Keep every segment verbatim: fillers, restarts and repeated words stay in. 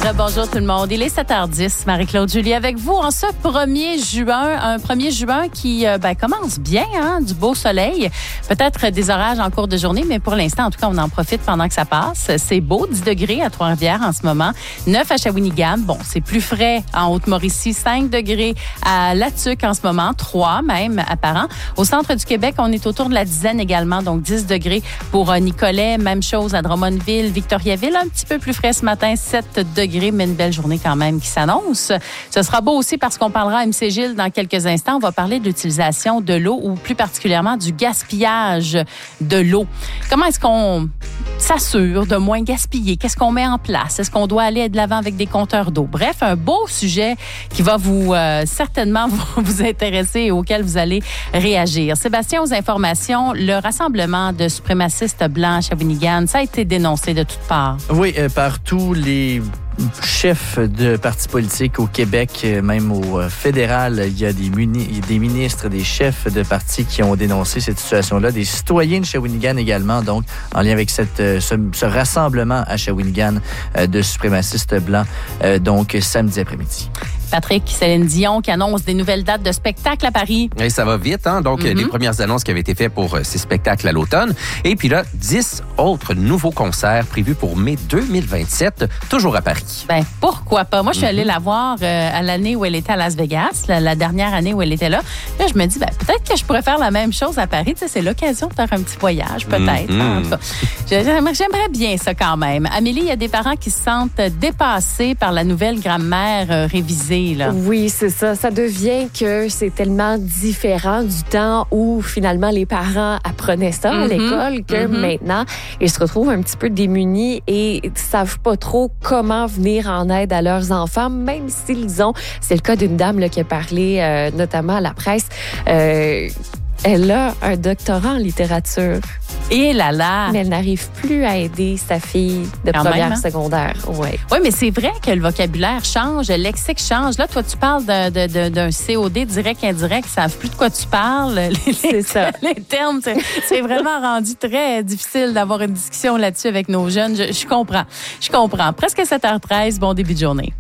Bonjour tout le monde. Il est sept heures dix. Marie-Claude Julie avec vous en ce premier juin. Un premier juin qui euh, ben, commence bien, hein, du beau soleil. Peut-être des orages en cours de journée, mais pour l'instant, en tout cas, on en profite pendant que ça passe. C'est beau, dix degrés à Trois-Rivières en ce moment, neuf à Shawinigan. Bon, c'est plus frais en Haute-Mauricie, cinq degrés à Latuc en ce moment, trois même à Parent. Au centre du Québec, on est autour de la dizaine également, donc dix degrés pour euh, Nicolet. Même chose à Drummondville, Victoriaville, un petit peu plus frais ce matin, sept degrés, mais une belle journée quand même qui s'annonce. Ce sera beau aussi parce qu'on parlera à M C Gilles dans quelques instants. On va parler de l'utilisation de l'eau ou plus particulièrement du gaspillage de l'eau. Comment est-ce qu'on s'assure de moins gaspiller? Qu'est-ce qu'on met en place? Est-ce qu'on doit aller de l'avant avec des compteurs d'eau? Bref, un beau sujet qui va vous euh, certainement vous, vous intéresser et auquel vous allez réagir. Sébastien, aux informations, le rassemblement de suprémacistes blancs à Shawinigan, ça a été dénoncé de toutes parts. Oui, euh, par tous les chefs de partis politiques au Québec, même au fédéral, il y a des, muni- des ministres, des chefs de partis qui ont dénoncé cette situation-là, des citoyens de Shawinigan également, donc en lien avec cette, ce, ce rassemblement à Shawinigan de suprémacistes blancs, donc samedi après-midi. Patrick, Céline Dion qui annonce des nouvelles dates de spectacles à Paris. Et ça va vite, hein? Donc, mm-hmm. les premières annonces qui avaient été faites pour euh, ces spectacles à l'automne. Et puis là, dix autres nouveaux concerts prévus pour mai deux mille vingt-sept, toujours à Paris. Ben, pourquoi pas? Moi, je suis allée mm-hmm. la voir euh, à l'année où elle était à Las Vegas, la, la dernière année où elle était là. Là, je me dis, ben, peut-être que je pourrais faire la même chose à Paris. Tu sais, c'est l'occasion de faire un petit voyage, peut-être. Mm-hmm. Hein, en tout cas. J'aimerais, j'aimerais bien ça quand même. Amélie, il y a des parents qui se sentent dépassés par la nouvelle grammaire euh, révisée. Là. Oui, c'est ça. Ça devient que c'est tellement différent du temps où finalement les parents apprenaient ça mm-hmm. à l'école que mm-hmm. maintenant, ils se retrouvent un petit peu démunis et ne savent pas trop comment venir en aide à leurs enfants, même s'ils ont... C'est le cas d'une dame là, qui a parlé euh, notamment à la presse. Euh, elle a un doctorat en littérature. Et là là! Mais elle n'arrive plus à aider sa fille de Quand première même, hein? secondaire. Oui, ouais, mais c'est vrai que le vocabulaire change, le lexique change. Là, toi, tu parles de, de, de, d'un C O D direct, indirect, ils ne savent plus de quoi tu parles. Les, c'est ça. Les termes, c'est, c'est vraiment rendu très difficile d'avoir une discussion là-dessus avec nos jeunes. Je, je comprends. Je comprends. Presque sept heures treize, bon début de journée.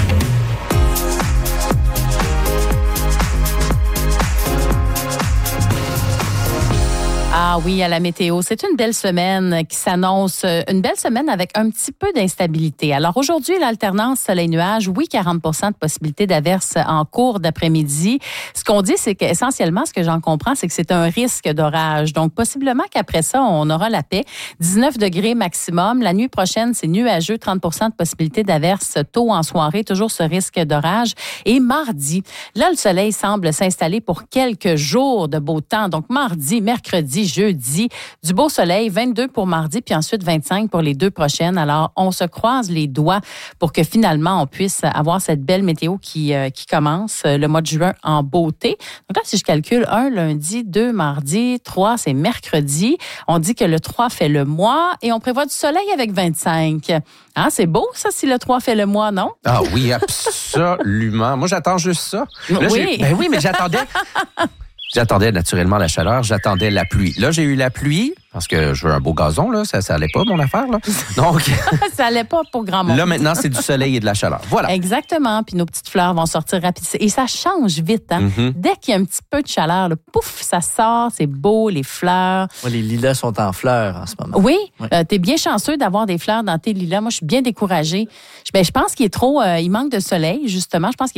Ah oui, à la météo. C'est une belle semaine qui s'annonce, une belle semaine avec un petit peu d'instabilité. Alors aujourd'hui, l'alternance soleil-nuage, oui, quarante pour cent de possibilité d'averse en cours d'après-midi. Ce qu'on dit, c'est qu'essentiellement, ce que j'en comprends, c'est que c'est un risque d'orage. Donc, possiblement qu'après ça, on aura la paix. dix-neuf degrés maximum. La nuit prochaine, c'est nuageux, trente pour cent de possibilité d'averse tôt en soirée. Toujours ce risque d'orage. Et mardi, là, le soleil semble s'installer pour quelques jours de beau temps. Donc, mardi, mercredi, jeudi, du beau soleil, vingt-deux pour mardi, puis ensuite vingt-cinq pour les deux prochaines. Alors, on se croise les doigts pour que finalement, on puisse avoir cette belle météo qui, euh, qui commence le mois de juin en beauté. Donc là, si je calcule, un lundi, deux mardi, trois, c'est mercredi. On dit que le trois fait le mois et on prévoit du soleil avec vingt-cinq. Hein, c'est beau, ça, si le trois fait le mois, non? Ah oui, absolument. Moi, j'attends juste ça. Là, oui. J'ai... Ben oui, mais j'attendais... J'attendais naturellement la chaleur, j'attendais la pluie. Là, j'ai eu la pluie, parce que je veux un beau gazon, là, ça, ça allait pas, mon affaire, là. Donc, ça allait pas pour grand monde. Là, maintenant, c'est du soleil et de la chaleur. Voilà. Exactement, puis nos petites fleurs vont sortir rapidement. Et ça change vite, hein. Mm-hmm. Dès qu'il y a un petit peu de chaleur, là, pouf, ça sort, c'est beau, les fleurs. Ouais, les lilas sont en fleurs en ce moment. Oui, ouais. euh, t'es bien chanceux d'avoir des fleurs dans tes lilas. Moi, je suis bien découragée. Je, ben, je pense qu'il est trop, euh, il manque de soleil, justement. Je pense qu'il